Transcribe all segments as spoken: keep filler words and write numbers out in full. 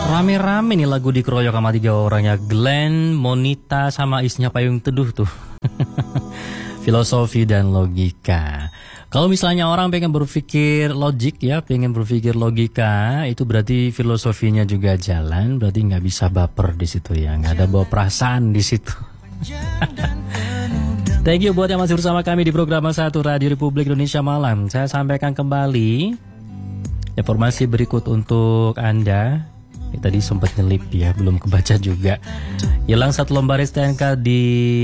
Rame-rame nih lagu dikeroyok sama tiga orang ya, Glenn, Monita, sama istrinya Payung Teduh tuh. Filosofi dan logika. Kalau misalnya orang pengen berpikir logik ya, pengen berpikir logika, itu berarti filosofinya juga jalan, berarti nggak bisa baper di situ ya, nggak ada bawa perasaan di situ. Thank you buat yang masih bersama kami di program satu Radio Republik Indonesia Malam. Saya sampaikan kembali informasi berikut untuk Anda. Ya, tadi sempat nyelip ya, belum kebaca juga. Hilang satu lembar S T N K di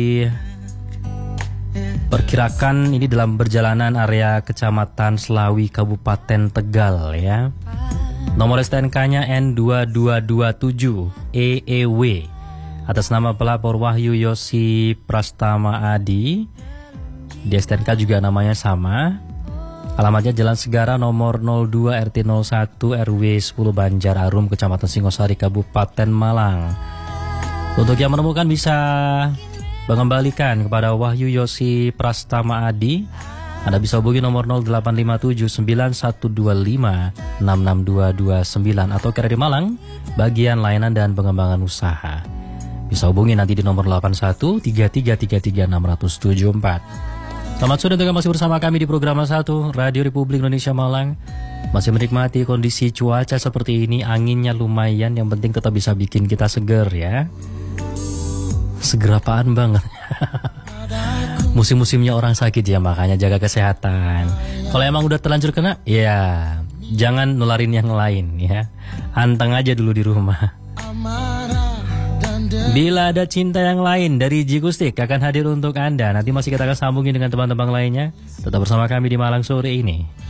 perkirakan ini dalam perjalanan area Kecamatan Selawi, Kabupaten Tegal ya. Nomor S T N K-nya N dua dua dua tujuh E E W. Atas nama pelapor Wahyu Yosi Prastama Adi. Di S T N K juga namanya sama. Alamatnya Jalan Segara nomor nol dua R T nol satu R W sepuluh Banjar Arum, Kecamatan Singosari, Kabupaten Malang. Untuk yang menemukan bisa mengembalikan kepada Wahyu Yosi Prastama Adi. Anda bisa hubungi nomor nol delapan lima tujuh sembilan satu dua lima enam enam dua dua sembilan atau K R I Malang, bagian layanan dan pengembangan usaha. Bisa hubungi nanti di nomor delapan satu tiga tiga tiga tiga enam tujuh empat. Selamat sore untuk yang masih bersama kami di program satu Radio Republik Indonesia Malang. Masih menikmati kondisi cuaca seperti ini, anginnya lumayan, yang penting tetap bisa bikin kita seger ya. Seger apaan banget. Musim-musimnya orang sakit ya, makanya jaga kesehatan. Kalau emang udah terlanjur kena, ya jangan nularin yang lain ya. Anteng aja dulu di rumah. Bila ada cinta yang lain dari Jikustik akan hadir untuk Anda. Nanti masih kita akan sambungin dengan teman-teman lainnya. Tetap bersama kami di Malang sore ini.